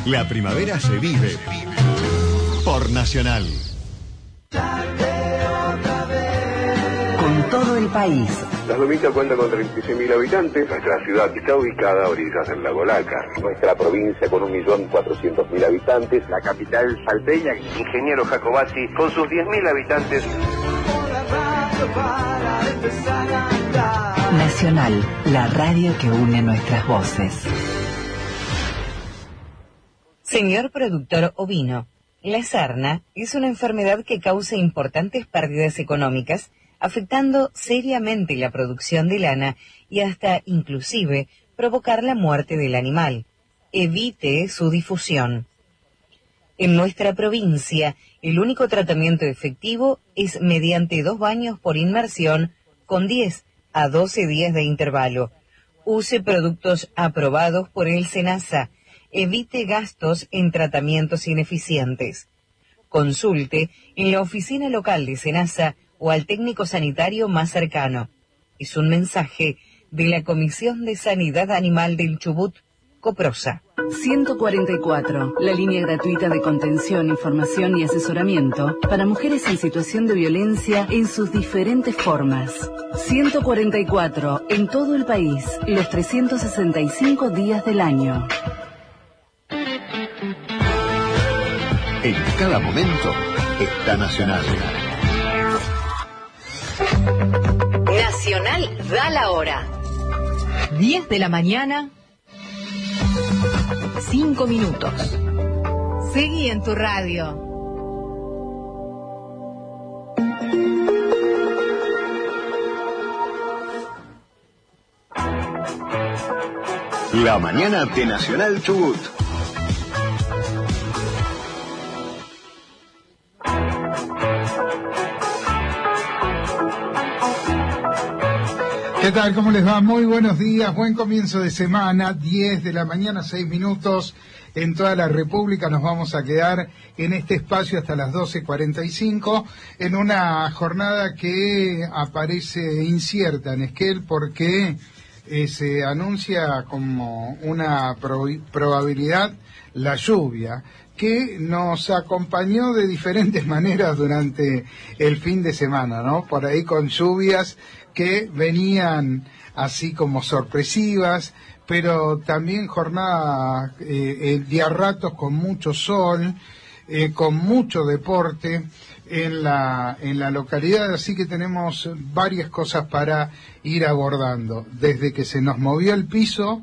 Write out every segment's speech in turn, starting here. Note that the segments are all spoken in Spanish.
La primavera se vive por Nacional. Con todo el país. Las Lomitas cuenta con 36.000 habitantes. Nuestra ciudad está ubicada a orillas del lago Lácar. Nuestra provincia con 1.400.000 habitantes. La capital salteña, Ingeniero Jacobacci, con sus 10.000 habitantes. Nacional, la radio que une nuestras voces. Señor productor ovino, la sarna es una enfermedad que causa importantes pérdidas económicas, afectando seriamente la producción de lana y hasta, inclusive, provocar la muerte del animal. Evite su difusión. En nuestra provincia, el único tratamiento efectivo es mediante 2 baños por inmersión con 10 a 12 días de intervalo. Use productos aprobados por el SENASA. Evite gastos en tratamientos ineficientes. Consulte en la oficina local de SENASA o al técnico sanitario más cercano. Es un mensaje de la Comisión de Sanidad Animal del Chubut, Coprosa. 144, la línea gratuita de contención, información y asesoramiento para mujeres en situación de violencia en sus diferentes formas. 144, en todo el país, los 365 días del año. En cada momento está Nacional. Nacional da la hora. 10 de la mañana, 5 minutos. Seguí en tu radio. La mañana de Nacional Chubut. ¿Qué tal? ¿Cómo les va? Muy buenos días, buen comienzo de semana, 10 de la mañana, 6 minutos en toda la República. Nos vamos a quedar en este espacio hasta las 12:45 en una jornada que aparece incierta en Esquel porque se anuncia como una probabilidad la lluvia que nos acompañó de diferentes maneras durante el fin de semana, ¿no? Por ahí con lluvias que venían así como sorpresivas, pero también jornadas de a ratos con mucho sol, con mucho deporte en la localidad, así que tenemos varias cosas para ir abordando, desde que se nos movió el piso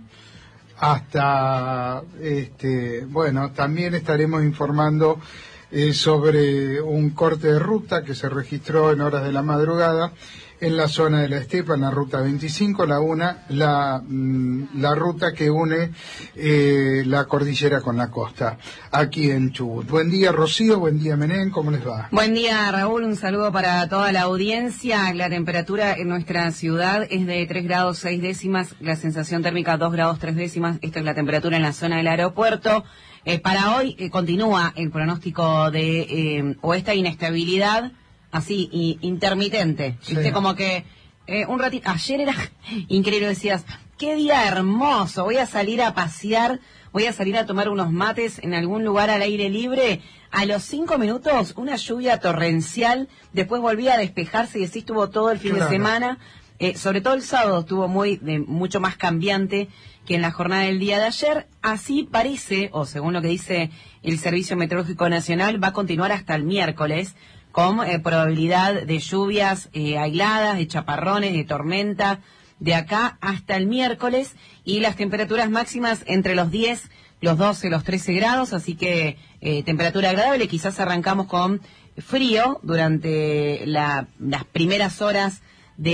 hasta, bueno, también estaremos informando sobre un corte de ruta que se registró en horas de la madrugada en la zona de la Estepa, en la ruta 25, la ruta que une la cordillera con la costa, aquí en Chubut. Buen día, Rocío, buen día, Menem, ¿cómo les va? Buen día, Raúl, un saludo para toda la audiencia. La temperatura en nuestra ciudad es de 3 grados 6 décimas, la sensación térmica 2 grados 3 décimas, esta es la temperatura en la zona del aeropuerto. Para hoy continúa el pronóstico de o esta inestabilidad así intermitente, ¿viste? Sí. Como que un ratito, ayer era increíble, decías, qué día hermoso, voy a salir a pasear, voy a salir a tomar unos mates en algún lugar al aire libre. A los 5 minutos, una lluvia torrencial, después volvía a despejarse y así estuvo todo el fin de semana. Sobre todo el sábado estuvo mucho más cambiante que en la jornada del día de ayer. Así parece, o según lo que dice el Servicio Meteorológico Nacional, va a continuar hasta el miércoles, con probabilidad de lluvias aisladas, de chaparrones, de tormenta, de acá hasta el miércoles, y las temperaturas máximas entre los 10, los 12, los 13 grados, así que temperatura agradable. Quizás arrancamos con frío durante las primeras horas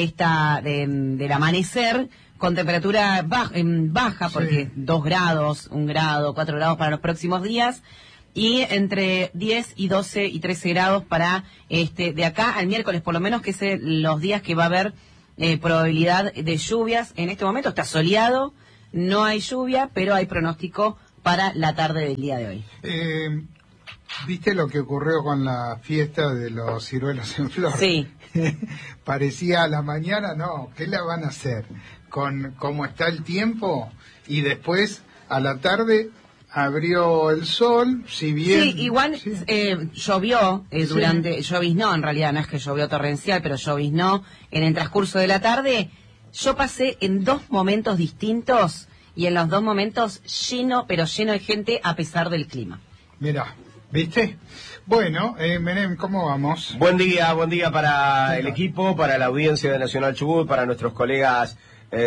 del amanecer, con temperatura baja, porque sí, 2 grados, 1 grado, 4 grados para los próximos días, y entre 10 y 12 y 13 grados para de acá al miércoles, por lo menos, que es los días que va a haber probabilidad de lluvias. En este momento está soleado, no hay lluvia, pero hay pronóstico para la tarde del día de hoy. ¿Viste lo que ocurrió con la fiesta de los ciruelos en flor? Sí. Parecía a la mañana, no, ¿qué la van a hacer? Con cómo está el tiempo, y después a la tarde abrió el sol, si bien... Sí, igual sí. Llovió lloviznó, en realidad no es que llovió torrencial, pero lloviznó en el transcurso de la tarde. Yo pasé en 2 momentos distintos y en los 2 momentos lleno de gente a pesar del clima. Mirá, ¿viste? Bueno, Menem, ¿cómo vamos? Buen día para el equipo, para la audiencia de Nacional Chubut, para nuestros colegas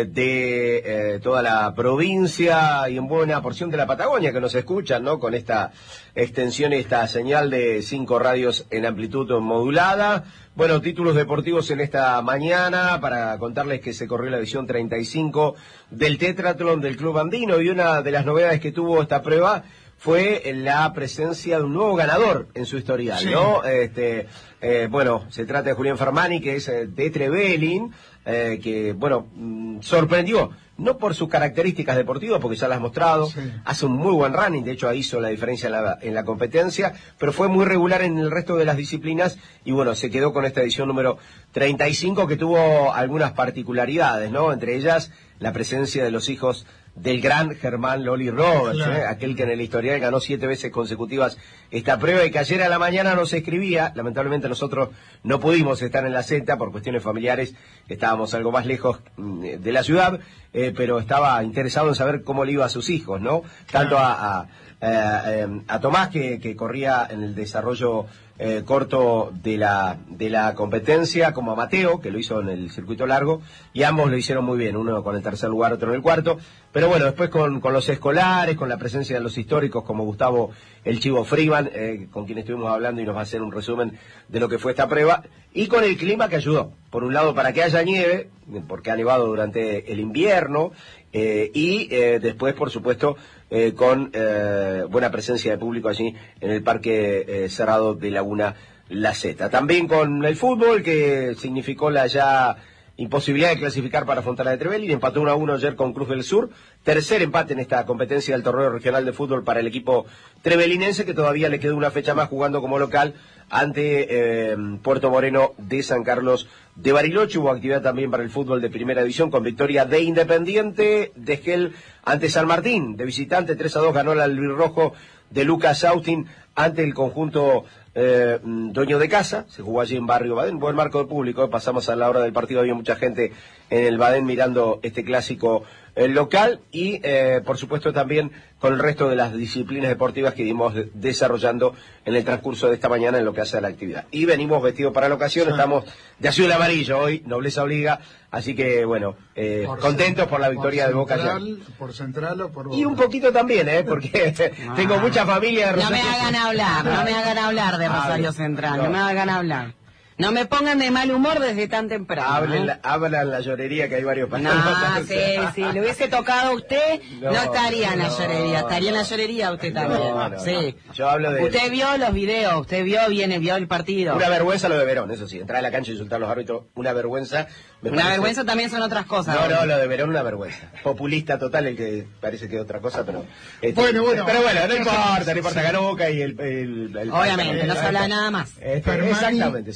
de toda la provincia y en buena porción de la Patagonia que nos escuchan, ¿no? Con esta extensión y esta señal de 5 radios en amplitud modulada. Bueno, títulos deportivos en esta mañana para contarles que se corrió la edición 35 del Tetratlón del Club Andino y una de las novedades que tuvo esta prueba fue la presencia de un nuevo ganador en su historial, sí. ¿No? Bueno, se trata de Julián Fermani, que es de Trevelin, que, bueno, sorprendió, no por sus características deportivas, porque ya las has mostrado, sí. Hace un muy buen running, de hecho hizo la diferencia en la competencia, pero fue muy regular en el resto de las disciplinas, y bueno, se quedó con esta edición número 35, que tuvo algunas particularidades, ¿no? Entre ellas, la presencia de los hijos del gran Germán Loli Roberts, claro. Aquel que en el historial ganó 7 veces consecutivas esta prueba y que ayer a la mañana nos escribía. Lamentablemente nosotros no pudimos estar en la Z por cuestiones familiares, estábamos algo más lejos de la ciudad, pero estaba interesado en saber cómo le iba a sus hijos, ¿no? Tanto a Tomás, que corría en el desarrollo corto de la competencia, como a Mateo, que lo hizo en el circuito largo, y ambos lo hicieron muy bien, uno con el 3er lugar, otro en el 4º, pero bueno, después con los escolares, con la presencia de los históricos como Gustavo el Chivo Freeman, con quien estuvimos hablando y nos va a hacer un resumen de lo que fue esta prueba, y con el clima que ayudó, por un lado para que haya nieve, porque ha nevado durante el invierno, y después, por supuesto, con buena presencia de público allí en el Parque Cerrado de Laguna La Zeta. También con el fútbol, que significó la ya imposibilidad de clasificar para Fontana de Trevelin, empató 1-1 ayer con Cruz del Sur, 3er empate en esta competencia del torneo regional de fútbol para el equipo trevelinense, que todavía le quedó una fecha más jugando como local ante Puerto Moreno de San Carlos de Bariloche. Hubo actividad también para el fútbol de primera división con victoria de Independiente de Esquel ante San Martín. De visitante 3-2 ganó el albirrojo de Lucas Austin ante el conjunto dueño de casa. Se jugó allí en Barrio Badén, buen marco de público. Pasamos a la hora del partido, había mucha gente en el Badén mirando este clásico local y por supuesto también con el resto de las disciplinas deportivas que íbamos desarrollando en el transcurso de esta mañana en lo que hace a la actividad. Y venimos vestidos para la ocasión, sí. Estamos de azul y amarillo hoy, nobleza obliga, así que bueno, contentos por la victoria de Boca ayer. ¿Por Central o por Boca? Y un poquito también, porque tengo mucha familia de Rosario. No me hagan hablar de Rosario Central, no me hagan hablar. No me pongan de mal humor desde tan temprano. Hablan la llorería, que hay varios pasados. No, sí, le hubiese tocado a usted, no estaría en la llorería, estaría en la llorería usted también. Sí. Yo hablo de... Usted vio los videos, usted vio el partido. Una vergüenza lo de Verón, eso sí, entrar a la cancha y insultar a los árbitros, una vergüenza. Una vergüenza también son otras cosas. No, lo de Verón una vergüenza. Populista total, el que parece que es otra cosa, pero... Bueno. Pero bueno, no importa, ganó Boca y el obviamente, no se habla nada más. Exactamente.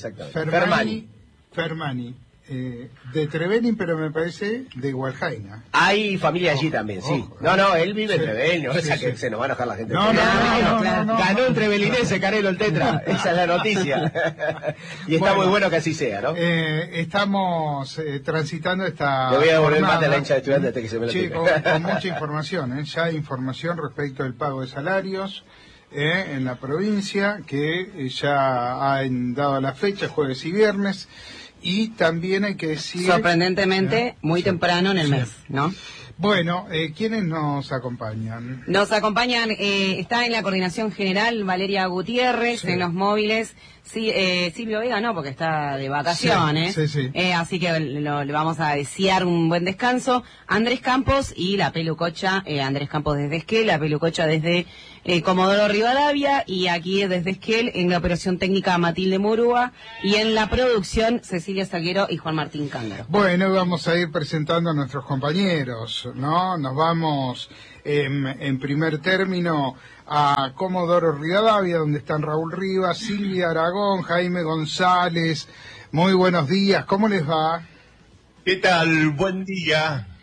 Fermani, de Trevelin, pero me parece de Hualjaina. Hay familia allí también, sí. No, él vive en Trevelin, que se nos va a enojar la gente. No. Ganó un trevelinense, Carelo, el Tetra, esa es la noticia. Y está muy bueno que así sea, ¿no? Estamos transitando esta... Le voy a devolver mate a la hincha de estudiantes hasta que se me lo tire. Con mucha información, ya hay información respecto al pago de salarios en la provincia, que ya han dado la fecha, jueves y viernes, y también hay que decir... Sorprendentemente, muy temprano en el mes, ¿no? Bueno, ¿quiénes nos acompañan? Nos acompañan, está en la coordinación general Valeria Gutiérrez, en los móviles, Silvio Vega no, porque está de vacaciones, sí. Así que le vamos a desear un buen descanso. Andrés Campos y la pelucocha, Andrés Campos desde Esquel, la pelucocha desde Comodoro Rivadavia, y aquí desde Esquel en la operación técnica Matilde Murúa, y en la producción Cecilia Salguero y Juan Martín Cángaro. Bueno, vamos a ir presentando a nuestros compañeros, ¿no? Nos vamos en primer término a Comodoro Rivadavia, donde están Raúl Rivas, Silvia Aragón, Jaime González. Muy buenos días, ¿cómo les va? ¿Qué tal? Buen día.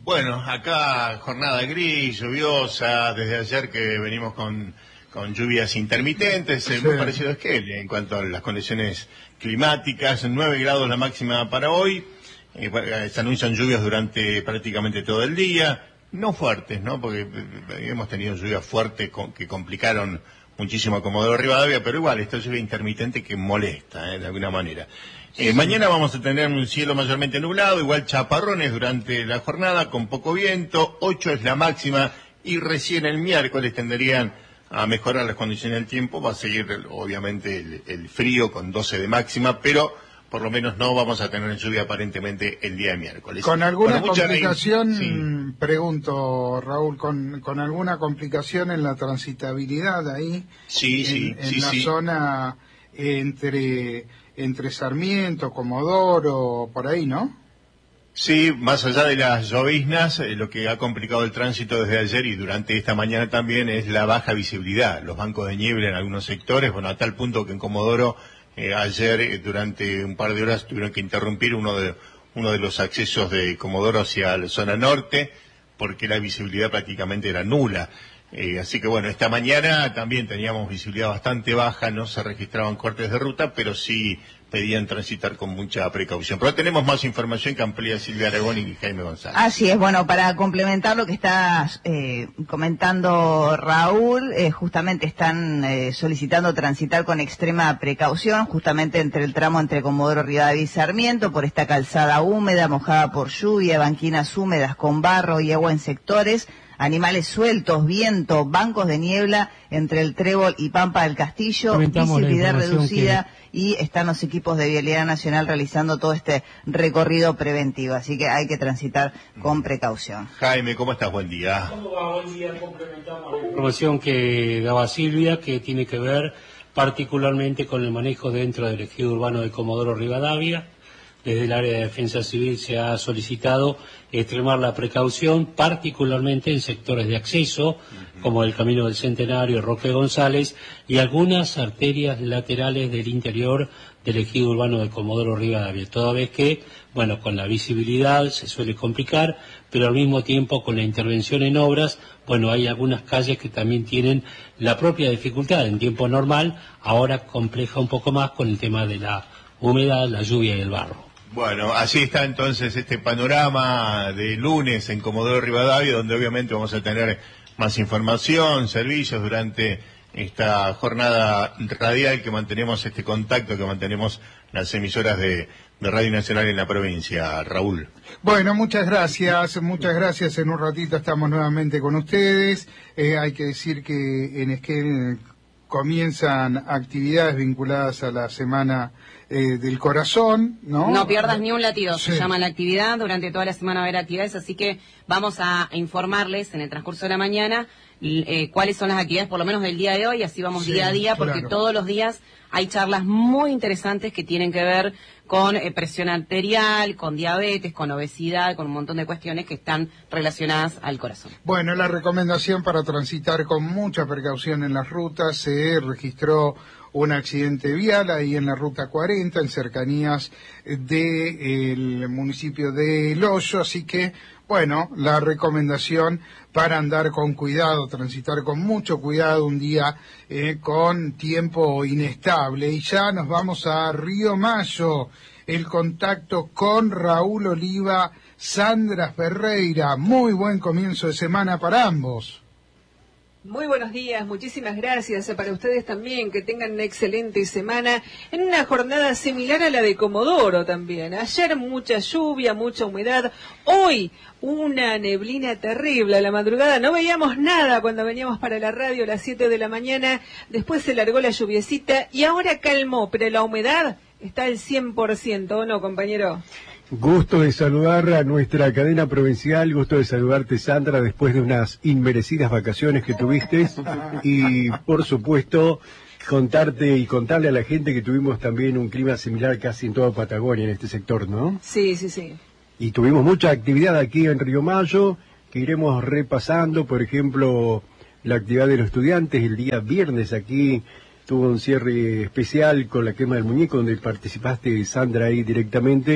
Bueno, acá jornada gris, lluviosa, desde ayer que venimos con lluvias intermitentes, muy parecido a Esquel en cuanto a las condiciones climáticas, 9 grados la máxima para hoy, se anuncian lluvias durante prácticamente todo el día, no fuertes, ¿no? Porque hemos tenido lluvias fuertes que complicaron muchísimo a Comodoro Rivadavia, pero igual, esta lluvia intermitente que molesta, de alguna manera. Mañana vamos a tener un cielo mayormente nublado, igual chaparrones durante la jornada, con poco viento, 8 es la máxima, y recién el miércoles tenderían a mejorar las condiciones del tiempo. Va a seguir, obviamente, el frío con 12 de máxima, pero por lo menos no vamos a tener lluvia aparentemente el día de miércoles. ¿Con alguna complicación, pregunto, Raúl, con alguna complicación en la transitabilidad ahí? En la zona entre Sarmiento, Comodoro, por ahí, ¿no? Sí, más allá de las lloviznas, lo que ha complicado el tránsito desde ayer y durante esta mañana también es la baja visibilidad, los bancos de niebla en algunos sectores, bueno, a tal punto que en Comodoro ayer durante un par de horas tuvieron que interrumpir uno de los accesos de Comodoro hacia la zona norte porque la visibilidad prácticamente era nula. Así que bueno, esta mañana también teníamos visibilidad bastante baja, no se registraban cortes de ruta, pero sí pedían transitar con mucha precaución. Pero tenemos más información que amplía Silvia Aragón y Jaime González. Así es, bueno, para complementar lo que está comentando Raúl, justamente están solicitando transitar con extrema precaución, justamente entre el tramo entre Comodoro Rivadavia y Sarmiento, por esta calzada húmeda, mojada por lluvia, banquinas húmedas con barro y agua en sectores, animales sueltos, viento, bancos de niebla entre el Trébol y Pampa del Castillo, visibilidad reducida y están los equipos de Vialidad Nacional realizando todo este recorrido preventivo, así que hay que transitar con precaución. Jaime, ¿cómo estás? Buen día. ¿Cómo va? Buen día. Complementamos la información que daba Silvia, que tiene que ver particularmente con el manejo dentro del ejido urbano de Comodoro Rivadavia. Desde el área de defensa civil se ha solicitado extremar la precaución, particularmente en sectores de acceso, como el Camino del Centenario, Roque González, y algunas arterias laterales del interior del ejido urbano de Comodoro Rivadavia, toda vez que, bueno, con la visibilidad se suele complicar, pero al mismo tiempo con la intervención en obras, bueno, hay algunas calles que también tienen la propia dificultad en tiempo normal, ahora compleja un poco más con el tema de la humedad, la lluvia y el barro. Bueno, así está entonces este panorama de lunes en Comodoro Rivadavia, donde obviamente vamos a tener más información, servicios durante esta jornada radial que mantenemos, este contacto que mantenemos las emisoras de Radio Nacional en la provincia. Raúl. Bueno, muchas gracias. En un ratito estamos nuevamente con ustedes. Hay que decir que en Esquel comienzan actividades vinculadas a la Semana del Corazón, ¿no? No pierdas ni un latido, se llama la actividad, durante toda la semana va a haber actividades, así que vamos a informarles en el transcurso de la mañana cuáles son las actividades, por lo menos del día de hoy, así vamos día a día, porque todos los días hay charlas muy interesantes que tienen que ver con presión arterial, con diabetes, con obesidad, con un montón de cuestiones que están relacionadas al corazón. Bueno, la recomendación para transitar con mucha precaución en las rutas: se registró un accidente vial ahí en la ruta 40, en cercanías del municipio de El Hoyo, así que, bueno, la recomendación para andar con cuidado, transitar con mucho cuidado un día con tiempo inestable. Y ya nos vamos a Río Mayo, el contacto con Raúl Oliva, Sandra Ferreira. Muy buen comienzo de semana para ambos. Muy buenos días, muchísimas gracias para ustedes también, que tengan una excelente semana en una jornada similar a la de Comodoro también. Ayer mucha lluvia, mucha humedad, hoy una neblina terrible a la madrugada, no veíamos nada cuando veníamos para la radio a las 7 de la mañana, después se largó la lluviecita y ahora calmó, pero la humedad está al 100%, ¿o no, compañero? Gusto de saludar a nuestra cadena provincial, gusto de saludarte, Sandra, después de unas inmerecidas vacaciones que tuviste y, por supuesto, contarte y contarle a la gente que tuvimos también un clima similar casi en toda Patagonia, en este sector, ¿no? Sí, sí, sí. Y tuvimos mucha actividad aquí en Río Mayo, que iremos repasando, por ejemplo, la actividad de los estudiantes. El día viernes aquí tuvo un cierre especial con la quema del muñeco, donde participaste, Sandra, ahí directamente,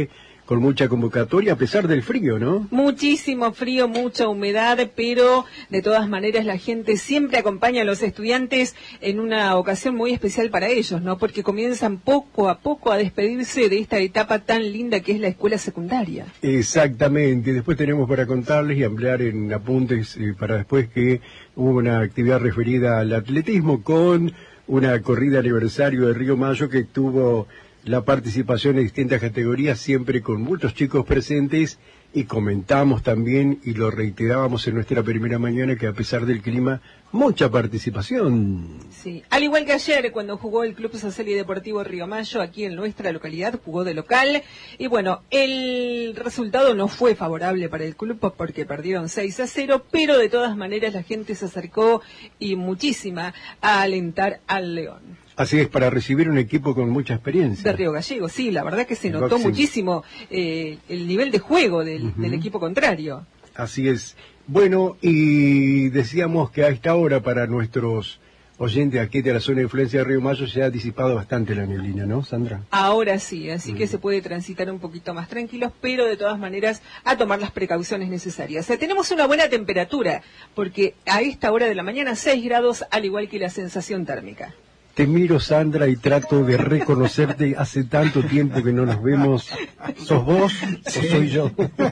con mucha convocatoria, a pesar del frío, ¿no? Muchísimo frío, mucha humedad, pero de todas maneras la gente siempre acompaña a los estudiantes en una ocasión muy especial para ellos, ¿no? Porque comienzan poco a poco a despedirse de esta etapa tan linda que es la escuela secundaria. Exactamente. Después tenemos para contarles y ampliar en apuntes para después que hubo una actividad referida al atletismo con una corrida aniversario de Río Mayo que tuvo la participación en distintas categorías, siempre con muchos chicos presentes, y comentamos también, y lo reiterábamos en nuestra primera mañana, que a pesar del clima, mucha participación. Sí, al igual que ayer, cuando jugó el Club Social y Deportivo Río Mayo, aquí en nuestra localidad, jugó de local, y bueno, el resultado no fue favorable para el club porque perdieron 6-0, pero de todas maneras la gente se acercó, y muchísima, a alentar al León. Así es, para recibir un equipo con mucha experiencia. De Río Gallego, sí, la verdad que se notó muchísimo el nivel de juego del equipo contrario. Así es. Bueno, y decíamos que a esta hora para nuestros oyentes aquí de la zona de influencia de Río Mayo se ha disipado bastante la neblina, ¿no, Sandra? Ahora sí, así que se puede transitar un poquito más tranquilos, pero de todas maneras a tomar las precauciones necesarias. O sea, tenemos una buena temperatura, porque a esta hora de la mañana 6 grados, al igual que la sensación térmica. Te miro, Sandra, y trato de reconocerte. Hace tanto tiempo que no nos vemos. ¿Sos vos o soy yo?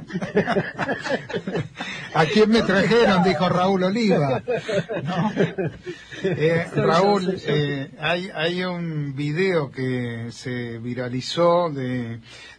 ¿A quién me trajeron? Dijo Raúl Oliva. ¿No? Raúl, hay un video que se viralizó de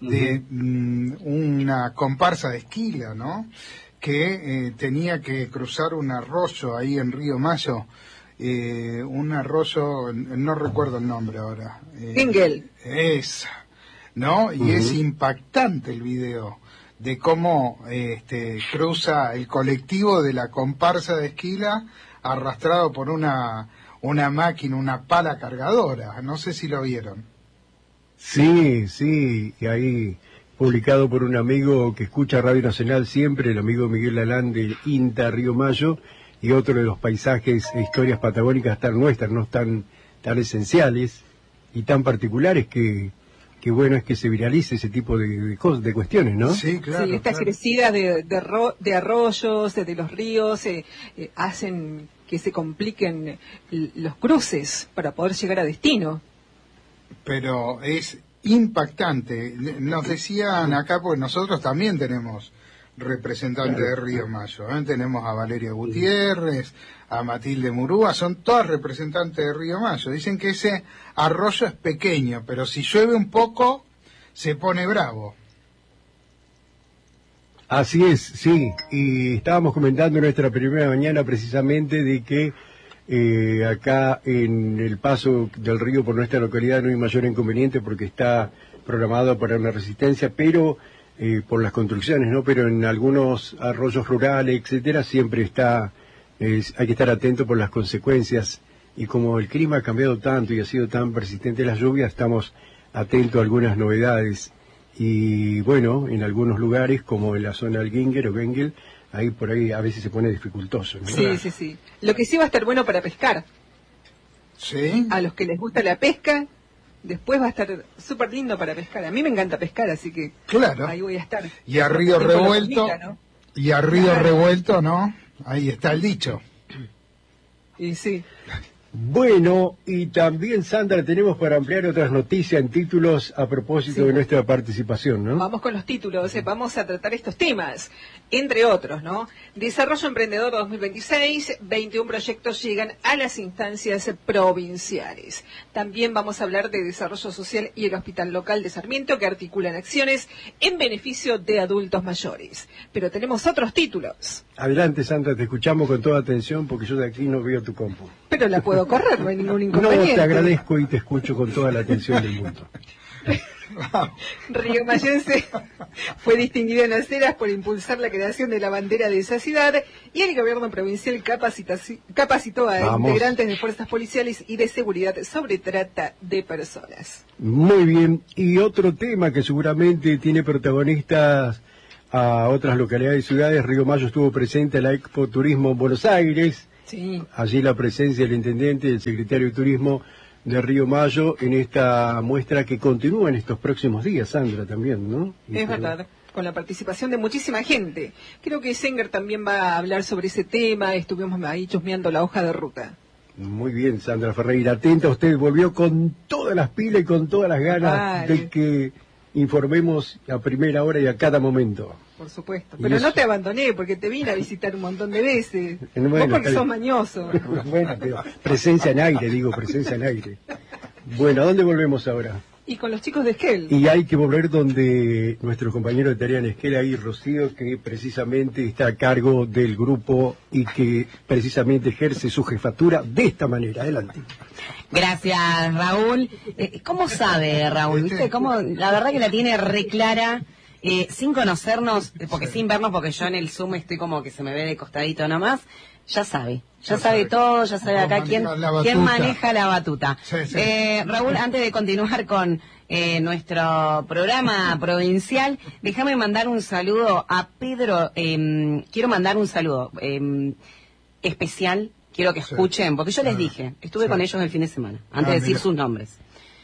una comparsa de esquila, ¿no? Que tenía que cruzar un arroyo ahí en Río Mayo. Un arroyo, no recuerdo el nombre ahora. Engel. Esa, ¿no? Y es impactante el video de cómo cruza el colectivo de la comparsa de esquila arrastrado por una máquina, una pala cargadora. No sé si lo vieron. Sí, y ahí publicado por un amigo que escucha Radio Nacional siempre, el amigo Miguel Lalán de INTA Río Mayo, y otro de los paisajes e historias patagónicas tan nuestras, no tan esenciales y tan particulares que bueno es que se viralice ese tipo de cuestiones, ¿no? Sí, claro. Sí, estas crecidas de arroyos, de los ríos, hacen que se compliquen los cruces para poder llegar a destino. Pero es impactante. Nos decían acá, porque nosotros también tenemos representantes de Río Mayo, tenemos a Valeria Gutiérrez, a Matilde Murúa, son todas representantes de Río Mayo. Dicen que ese arroyo es pequeño, pero si llueve un poco se pone bravo. Así es, sí, y estábamos comentando en nuestra primera mañana precisamente de que acá en el paso del río por nuestra localidad no hay mayor inconveniente porque está programado para una resistencia, pero por las construcciones, ¿no? Pero en algunos arroyos rurales, etcétera, siempre hay que estar atento por las consecuencias, y como el clima ha cambiado tanto y ha sido tan persistente la lluvia, estamos atentos a algunas novedades, y bueno, en algunos lugares, como en la zona del Ginger o Bengel, ahí por ahí a veces se pone dificultoso, ¿no? Sí. Lo que sí va a estar bueno para pescar. Sí. A los que les gusta la pesca, después va a estar súper lindo para pescar. A mí me encanta pescar, así que claro, ahí voy a estar. Y a río revuelto, ¿no? Y a río revuelto, ¿no? Ahí está el dicho. Y sí. Bueno, y también, Sandra, tenemos para ampliar otras noticias en títulos a propósito de nuestra participación, ¿no? Vamos con los títulos, vamos a tratar estos temas, entre otros, ¿no? Desarrollo Emprendedor 2026, 21 proyectos llegan a las instancias provinciales. También vamos a hablar de Desarrollo Social y el Hospital Local de Sarmiento, que articulan acciones en beneficio de adultos mayores. Pero tenemos otros títulos. Adelante, Sandra, te escuchamos con toda atención porque yo de aquí no veo tu compu. Pero la puedo correr, no hay ningún inconveniente. No, te agradezco y te escucho con toda la atención del mundo. Riomayense fue distinguido en las Heras por impulsar la creación de la bandera de esa ciudad, y el gobierno provincial capacitó a integrantes de fuerzas policiales y de seguridad sobre trata de personas. Muy bien, y otro tema que seguramente tiene protagonistas a otras localidades y ciudades. Río Mayo estuvo presente en la Expo Turismo en Buenos Aires. Sí. Allí la presencia del intendente y del secretario de Turismo de Río Mayo en esta muestra que continúa en estos próximos días, Sandra, también, ¿no? Es verdad, con la participación de muchísima gente. Creo que Senger también va a hablar sobre ese tema, estuvimos ahí chusmeando la hoja de ruta. Muy bien, Sandra Ferreira, atenta, usted volvió con todas las pilas y con todas las ganas de que informemos a primera hora y a cada momento. Por supuesto, pero no te abandoné porque te vine a visitar un montón de veces. Bueno, vos porque sos mañoso. Bueno, pero presencia en aire, presencia en aire. Bueno, ¿a dónde volvemos ahora? Y con los chicos de Esquel. Y hay que volver donde nuestro compañero de tarea en Esquel, ahí Rocío, que precisamente está a cargo del grupo y que precisamente ejerce su jefatura de esta manera. Adelante. Gracias, Raúl. ¿Cómo sabe, Raúl? ¿Viste? ¿Cómo? La verdad que la tiene re clara, sin conocernos, porque sin vernos, porque yo en el Zoom estoy como que se me ve de costadito nomás. Ya sabe todo, ya sabe acá quién maneja la batuta. Sí. Raúl, antes de continuar con nuestro programa provincial, déjame mandar un saludo a Pedro. Quiero mandar un saludo especial. Quiero que escuchen, porque yo les dije, estuve con ellos el fin de semana, antes de decir sus nombres.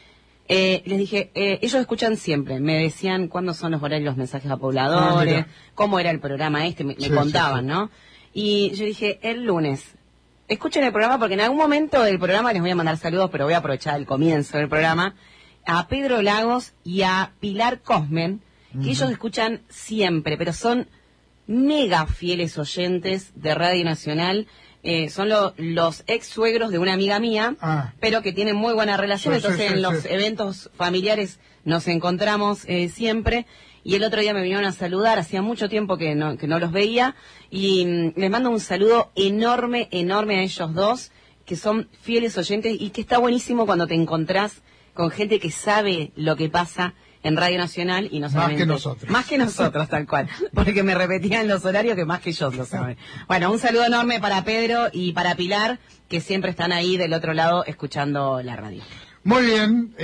Les dije, ellos escuchan siempre, me decían cuándo son los horarios, los mensajes a pobladores, cómo era el programa me contaban, ¿no? Y yo dije, el lunes, escuchen el programa porque en algún momento del programa les voy a mandar saludos, pero voy a aprovechar el comienzo del programa, a Pedro Lagos y a Pilar Cosmen, que ellos escuchan siempre, pero son mega fieles oyentes de Radio Nacional. Son los ex suegros de una amiga mía, pero que tienen muy buena relación, entonces en los eventos familiares nos encontramos siempre, y el otro día me vinieron a saludar, hacía mucho tiempo que no los veía, y les mando un saludo enorme a ellos dos, que son fieles oyentes, y que está buenísimo cuando te encontrás con gente que sabe lo que pasa en Radio Nacional y no solamente... Más que nosotros, tal cual. Porque me repetían los horarios que más que ellos lo saben. Bueno, un saludo enorme para Pedro y para Pilar, que siempre están ahí del otro lado escuchando la radio. Muy bien,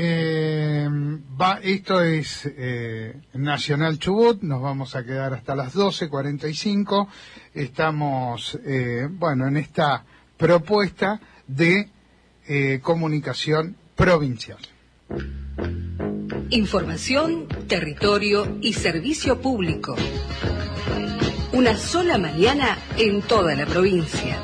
esto es Nacional Chubut, nos vamos a quedar hasta las 12:45. Estamos, en esta propuesta de comunicación provincial. Información, territorio y servicio público. Una sola mañana en toda la provincia.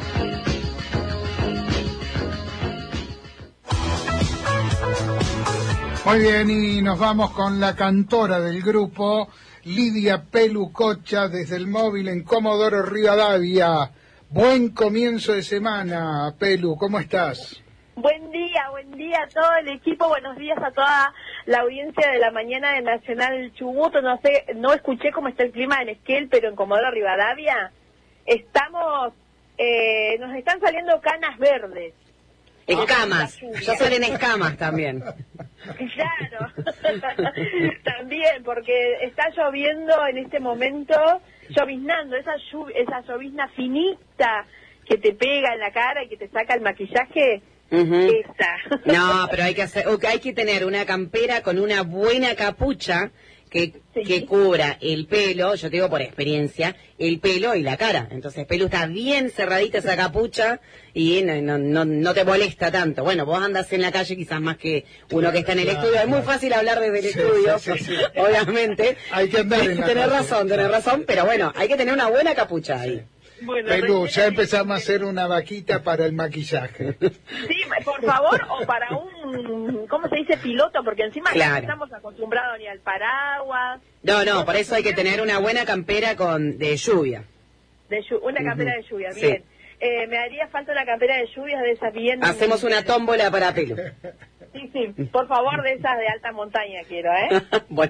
Muy bien, y nos vamos con la cantora del grupo, Lidia Pelucocha, desde el móvil en Comodoro Rivadavia. Buen comienzo de semana, Pelu, ¿cómo estás? Buen día a todo el equipo, buenos días a toda la audiencia de la mañana de Nacional Chubut. No escuché cómo está el clima en Esquel, pero en Comodoro Rivadavia nos están saliendo canas verdes. Escamas, ya salen escamas también. Claro, también, porque está lloviendo en este momento, lloviznando, esa llovizna finita que te pega en la cara y que te saca el maquillaje. No, pero hay que tener una campera con una buena capucha que cubra el pelo, yo te digo por experiencia, el pelo y la cara. Entonces el pelo está bien cerradita esa capucha y no te molesta tanto. Bueno, vos andas en la calle quizás más que uno que está en el estudio. Es muy fácil hablar desde el estudio, obviamente. Hay que andar en la Tenés razón, pero bueno, hay que tener una buena capucha ahí. Bueno, Perú, ya empezamos a hacer una vaquita para el maquillaje. Sí, por favor, o para un, ¿cómo se dice? Piloto, porque encima no estamos acostumbrados ni al paraguas. No, por eso hay que tener una buena campera de lluvia. Una campera de lluvia, bien. Sí. Me haría falta una campera de lluvia de esas bien... Hacemos una tómbola para pelo. Sí, por favor, de esas de alta montaña quiero, ¿eh? Bueno,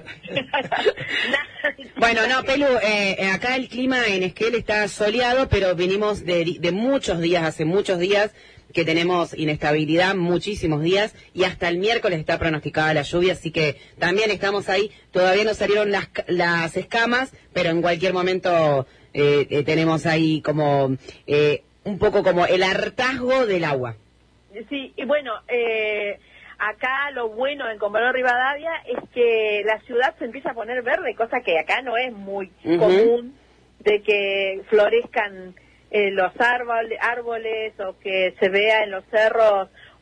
no, Pelu, acá el clima en Esquel está soleado, pero venimos de muchos días, hace muchos días, que tenemos inestabilidad, muchísimos días, y hasta el miércoles está pronosticada la lluvia, así que también estamos ahí. Todavía no salieron las escamas, pero en cualquier momento tenemos ahí como un poco como el hartazgo del agua. Sí, y bueno, acá lo bueno en Comodoro Rivadavia es que la ciudad se empieza a poner verde, cosa que acá no es muy común, de que florezcan los árboles o que se vea en los cerros